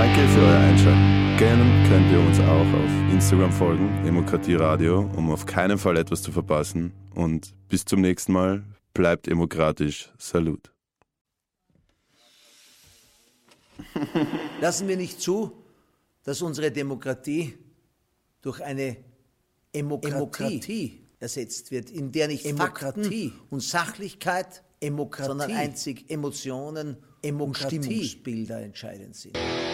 Danke für euer Einschalten. Gerne könnt ihr uns auch auf Instagram folgen, Emokratie Radio, um auf keinen Fall etwas zu verpassen. Und bis zum nächsten Mal. Bleibt demokratisch. Salut. Lassen wir nicht zu, dass unsere Demokratie durch eine Emokratie ersetzt wird, in der nicht Fakten und Sachlichkeit, sondern einzig Emotionen und Stimmungsbilder entscheidend sind.